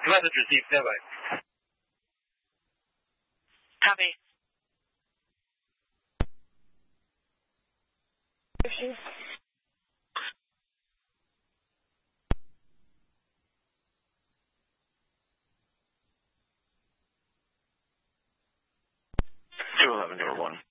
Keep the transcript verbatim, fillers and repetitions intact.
Message received, stand by. Copy. two eleven, door one.